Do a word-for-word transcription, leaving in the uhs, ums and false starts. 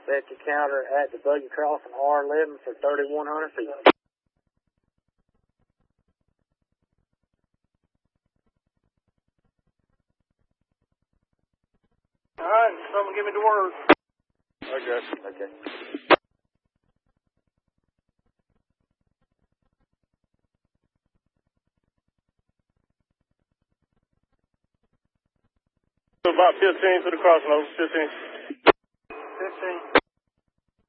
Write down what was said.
Set your counter at the buggy crossing R eleven for thirty-one hundred feet. All right, someone give me the word. Okay. Okay. About fifteen to the crossing, over fifteen. fifteen.